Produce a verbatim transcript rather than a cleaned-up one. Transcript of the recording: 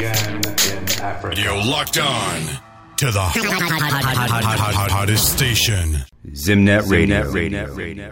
began in Africa. You're locked on to the hot, hot, hot, hot, hot, hot, hottest station. Zimnet Radio. Radio. Radio.